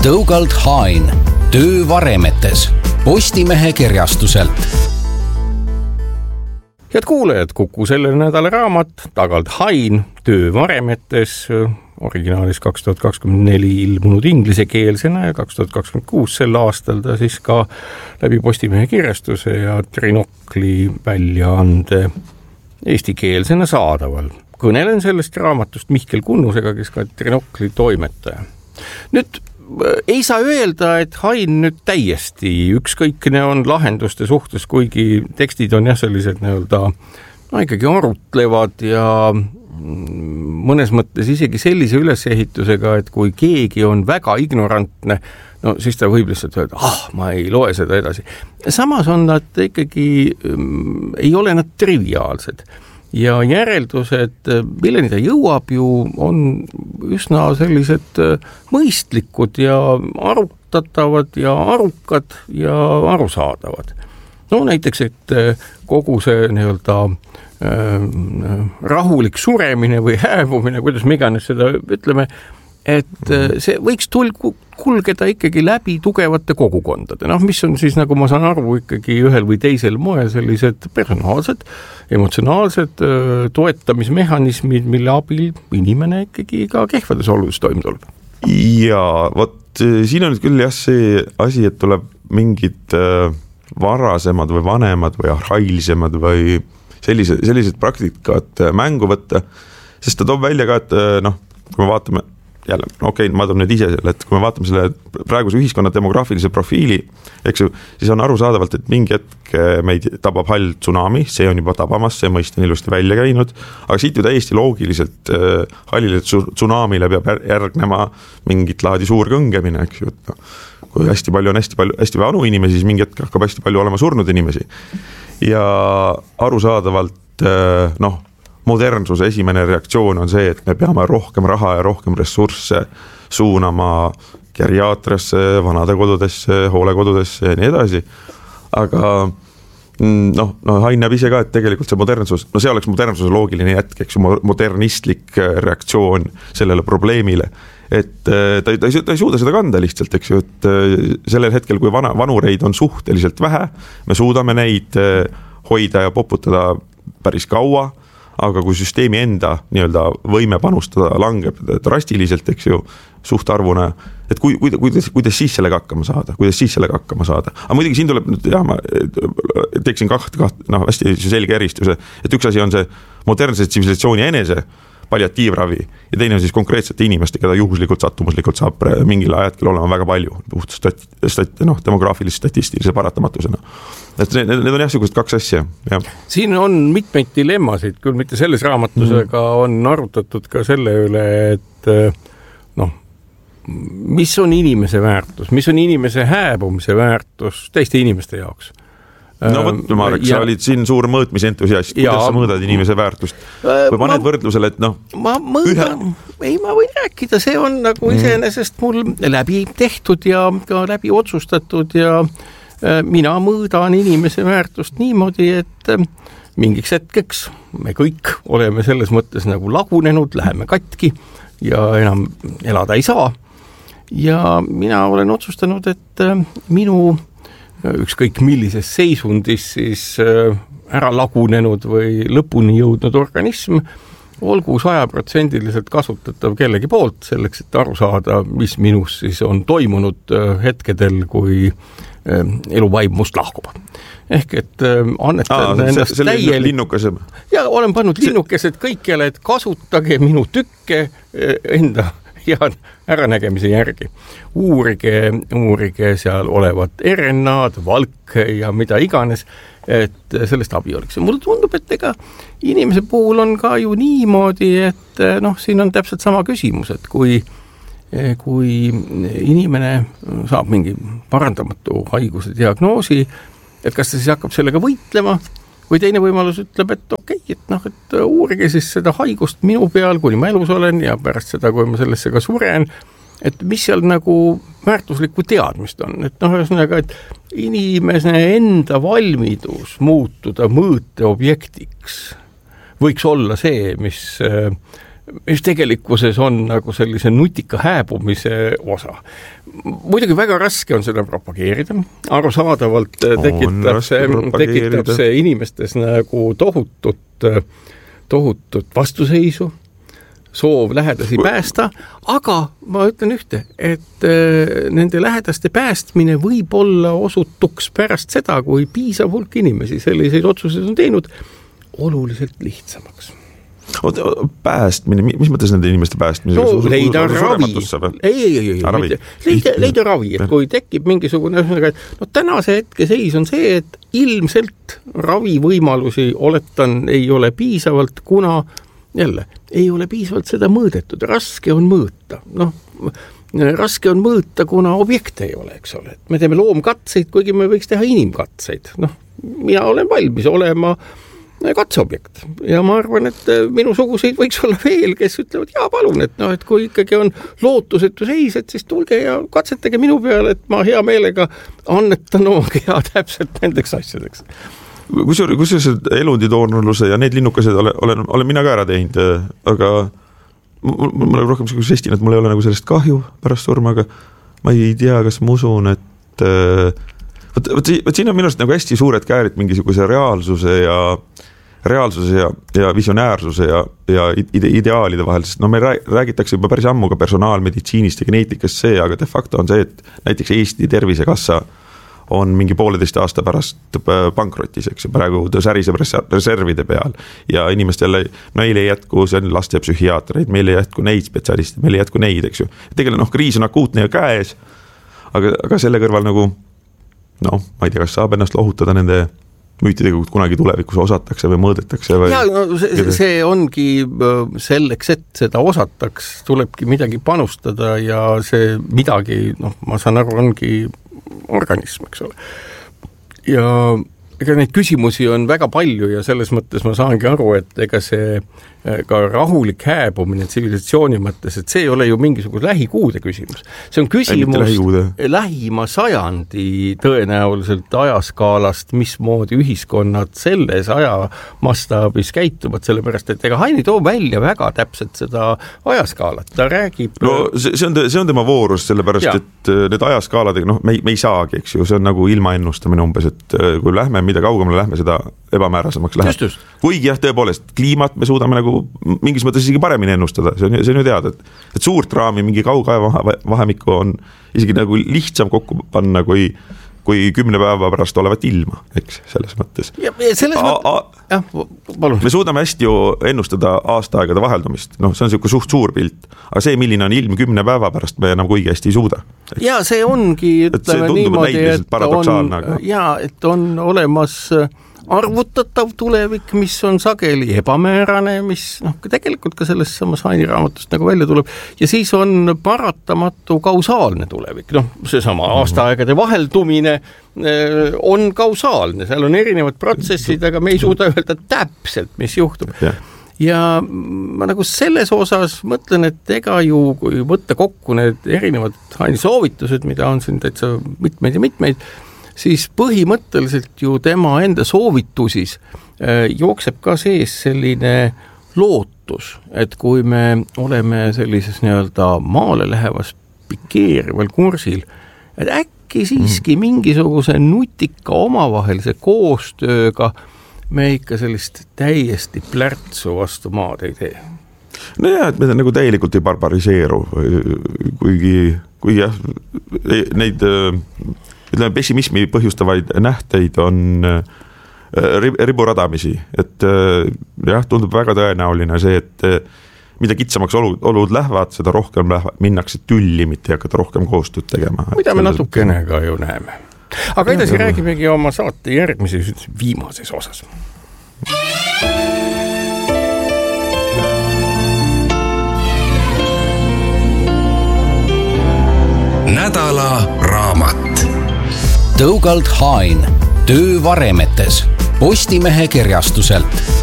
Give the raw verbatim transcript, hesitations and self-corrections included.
Tõugald Hain, töövaremetes, Postimehe kirjastuselt. Head kuulajad, Kuku selle nädala raamat Tõugald Hain, töövaremetes, originaalis kaks tuhat kakskümmend neli ilmunud inglisekeelsena ja kaks tuhat kakskümmend kuus sel aastal ta siis ka läbi Postimehe kirjastuse ja Trinokli väljaande eestikeelsena saadaval. Kõnelen sellest raamatust Mihkel Kunnusega, kes ka Trinokli toimetaja. Nüüd ei saa öelda, et Hain nüüd täiesti ükskõikne on lahenduste suhtes, kuigi tekstid on jah sellised nii-öelda no ikkagi arutlevad ja mõnes mõttes isegi sellise ülesehitusega, et kui keegi on väga ignorantne, no siis ta võib lihtsalt öelda, ah, ma ei loe seda edasi. Samas on nad ikkagi, ei ole nad triviaalsed. Ja järeldused, milleni ta jõuab ju, on üsna sellised mõistlikud ja arutatavad ja arukad ja arusaadavad. No näiteks, et kogu see nii-öelda äh, rahulik suremine või häävumine, kuidas me iganes seda ütleme, et see võiks tul- kulgeda ikkagi läbi tugevate kogukondade, noh, mis on siis, nagu ma saan aru, ikkagi ühel või teisel moel sellised personaalsed, emotsionaalsed toetamismehhanismid, mille abil inimene ikkagi ka kehvades oludes toime tuleb. Ja vot siin on küll jah see asi, et tuleb mingid varasemad või vanemad või arhailisemad või sellised, sellised praktikad mängu võtta, sest ta toob välja ka, et noh, kui me vaatame jälle, okei, okay, ma toon nüüd ise selle, et kui me vaatame selle praeguse ühiskonna demograafilise profiili, eks ju, siis on arusaadavalt, et mingi hetk meid tabab hall tsunami, see on juba tabamas, see mõist on ilusti välja käinud, aga siit ju täiesti loogiliselt äh, hallile tsunamile peab järgnema mingit laadi suur kõngemine, eks ju, et no, kui hästi palju on hästi palju, hästi vanu inimesi, siis mingi hetk hakkab hästi palju olema surnud inimesi. Ja arusaadavalt, äh, noh, modernsuse esimene reaktsioon on see, et me peame rohkem raha ja rohkem ressursse suunama geriaatriasse, vanadekodudesse, hoolekodudesse ja nii edasi. Aga noh, no Hain näeb ise ka, et tegelikult see modernsus, no see oleks modernsuse loogiline jätk, eks ju, modernistlik reaktsioon sellele probleemile. Et ta, ta, ei, ta ei suuda seda kanda lihtsalt, eks ju, et sellel hetkel, kui vana, vanureid on suhteliselt vähe, me suudame neid hoida ja poputada päris kaua, aga kui süsteemi enda nii-öelda võime panustada langeb drastiliselt, eks ju, suhtarvuna, et kui, kuidas, kuidas, kuidas siis sellega hakkama saada, kuidas siis sellega hakkama saada. Aga muidugi siin tuleb, jah, ma teeksin kaht, kaht, noh, hästi selge eristuse, et üks asi on see modernse tsivilisatsiooni enese palliatiivravi ja teine on siis konkreetsete inimeste, keda juhuslikult, sattumuslikult saab mingil ajatkel olema väga palju, puht stat, stat, noh, demograafilise statistilise paratamatusena. Et need, need on jah sellised kaks asja. Ja. Siin on mitmeid dilemmasid, küll mitte selles raamatusega mm. on arutatud ka selle üle, et noh, mis on inimese väärtus, mis on inimese hääbumise väärtus teiste inimeste jaoks. No võt, Marek, ja, sa olid siin suur mõõtmisentusiast, kuidas ja, sa mõõdad inimese väärtust? Või paned ma, võrdlusele, et noh, ma mõõdan, ühe... ei, ma võin rääkida, see on nagu mm. iseenesest mul läbi tehtud ja ka läbi otsustatud ja mina mõõdan inimese väärtust niimoodi, et mingiks hetkeks me kõik oleme selles mõttes nagu lagunenud, läheme katki ja enam elada ei saa. Ja mina olen otsustanud, et minu ükskõik millises seisundis siis ära lagunenud või lõpuni jõudnud organism olgu sajaprotsendiliselt kasutatav kellegi poolt selleks, et aru saada, mis minus siis on toimunud hetkedel, kui elu vaim must lahkub. Ehk et annetan Aa, ennast see, täielik... linnukese. Ja olen pannud see... linnukesed kõikjale, et kasutage minu tükke enda ja äranägemise järgi. Uurige, uurige seal olevat R N A-d, valk ja mida iganes, et sellest abi oleks. Mulle tundub, et ega inimese puhul on ka ju niimoodi, et noh, siin on täpselt sama küsimus, et kui, kui inimene saab mingi parandamatu haiguse diagnoosi, et kas ta siis hakkab sellega võitlema, või teine võimalus ütleb, et okei, okay, et noh, et uurige siis seda haigust minu peal, kuni ma elus olen ja pärast seda, kui ma sellesse ka suren, et mis seal nagu väärtuslikku teadmist on. Et noh, ühesõnaga, et inimese enda valmidus muutuda mõõteobjektiks võiks olla see, mis mis tegelikkuses on nagu sellise nutika hääbumise osa. Muidugi väga raske on seda propageerida, arusaadavalt tekitab see, tekitab see inimestes nagu tohutut, tohutut vastuseisu, soov lähedasi päästa, aga ma ütlen ühte, et nende lähedaste päästmine võib olla osutuks pärast seda, kui piisav hulk inimesi selliseid otsuseid on teinud, oluliselt lihtsamaks. Oota, päästmine, mis mõttes nende inimeste päästmine? No, leida ravi. Ei, ei, ei, ei. Leida, leida ravi, et kui tekib mingisugune, no tänase hetke seis on see, et ilmselt ravivõimalusi oletan ei ole piisavalt, kuna jälle ei ole piisavalt seda mõõdetud. Raske on mõõta. Noh, raske on mõõta, kuna objekte ei ole, eks ole. Me teeme loomkatseid, kuigi me võiks teha inimkatseid. Noh, mina olen valmis olema katseobjekt ja ma arvan, et minusuguseid võiks olla veel, kes ütlevad, jaa, palun, et, no, et kui ikkagi on lootusetu seis, et siis tulge ja katsetage minu peale, et ma hea meelega annetan oma keha täpselt nendeks asjadeks. Kusjuures kus elunditoornuluse ja need linnukased olen, olen, olen mina ka ära teinud, aga mul, mul on rohkem selline žestin, et mul ei ole nagu sellest kahju pärast surma, aga ma ei tea, kas ma usun, et võt, võt, võt siin on minu arust nagu hästi suured käärid mingisuguse reaalsuse ja reaalsuse ja, ja visionäärsuse ja, ja ide, ideaalide vahel, sest no me räägitakse juba päris ammu ka personaalmeditsiinist ja geneetikast see, aga de facto on see, et näiteks Eesti Tervisekassa on mingi pooleteist aasta pärast pankrotis, eks ju, praegu ta säriseb reservide peal ja inimestele, meil ei jätku, see on lastepsühhiaatreid, meil ei jätku neid spetsialiste, meil ei jätku neid, eks ju. Tegelikult noh, kriis on akuutne ja käes, aga, aga selle kõrval nagu noh, ma ei tea, kas saab ennast lohutada nende müütidega, kunagi tulevikus osatakse või mõõdetakse või... Ja, no, see, see ongi selleks, et seda osataks, tulebki midagi panustada ja see midagi, noh, ma saan aru, ongi organism, eks ole. Ja ega neid küsimusi on väga palju ja selles mõttes ma saangi aru, et ega see ka rahulik hääbumine tsivilisatsiooni mõttes, et see ei ole ju mingisugune lähikuude küsimus. See on küsimus lähima sajandi tõenäoliselt ajaskaalast, mismoodi ühiskonnad selles ajamastaabis käituvad, sellepärast, et ega Haini too välja väga täpselt seda ajaskaalat. Ta räägib... No see, see, on, see on tema voorus, sellepärast, ja. Et need ajaskaaladega, noh, me ei, me ei saagi, eks ju, see on nagu ilma ennustamine umbes, et kui lähme, mida kaugemale lähme, seda ebamäärasemaks läheb. Just, just. Kuigi jah, tõepoolest, kliimat me suudame nagu mingis mõttes isegi paremini ennustada, see on, see on ju teada, et, et suurt raami mingi kaugaja vahemikku on isegi nagu lihtsam kokku panna kui, kui kümne päeva pärast olevat ilma, eks, selles mõttes. Ja, ja selles a, mõttes, jah, palun. Me suudame hästi ju ennustada aastaaegade vaheldumist, noh, see on selline suht suur pilt, aga see, milline on ilm kümne päeva pärast, me enam kuigi hästi ei suuda. Eks. Ja see ongi, ütleme niimoodi, et on, aga... ja, et on olemas arvutatav tulevik, mis on sageli ebamäärane, mis noh, tegelikult ka selles samas Haini raamatust nagu välja tuleb, ja siis on paratamatu kausaalne tulevik, noh, seesama aastaaegade vaheldumine on kausaalne, seal on erinevad protsessid, aga me ei suuda öelda täpselt, mis juhtub. Yeah. Ja ma nagu selles osas mõtlen, et ega ju, kui võtta kokku need erinevad Haini soovitused, mida on siin täitsa mitmeid ja mitmeid, siis põhimõtteliselt ju tema enda soovitusis jookseb ka sees selline lootus, et kui me oleme sellises nii-öelda maale lähevas pikeerival kursil, et äkki siiski mingisuguse nutika omavahelise koostööga me ikka sellist täiesti plärtsu vastu maad ei tee. No jah, et me nagu täielikult ei barbariseeru, kuigi, kuigi jah, neid... ütleme, pessimismi põhjustavaid nähteid on riburadamisi, et jah, tundub väga tõenäoline see, et mida kitsamaks olud, olud lähevad, seda rohkem lähevad, minnakse tülli, mitte hakata rohkem koostööd tegema. Mida me natukene ka ju näeme. Aga edasi räägimegi oma saate järgmises viimases osas. Nädala raamat. Tõugald Hain, töö varemetes, Postimehe kirjastuselt.